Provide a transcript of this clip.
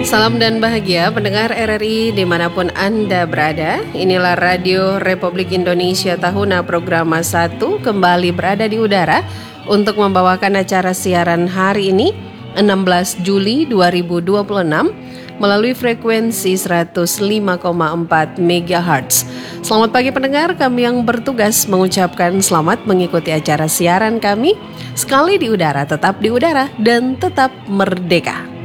Salam dan bahagia pendengar RRI dimanapun Anda berada. Inilah Radio Republik Indonesia Tahuna Programa 1 kembali berada di udara untuk membawakan acara siaran hari ini 16 Juli 2026 melalui frekuensi 105,4 MHz. Selamat pagi pendengar, kami yang bertugas mengucapkan selamat mengikuti acara siaran kami. Sekali di udara, tetap di udara dan tetap merdeka.